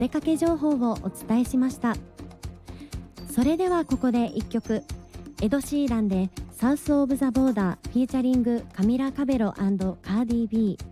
出かけ情報をお伝えしました。それではここで1曲、エド・シーランでサウス・オブ・ザ・ボーダーフィーチャリングカミラ・カベロ&カーディ・ビー。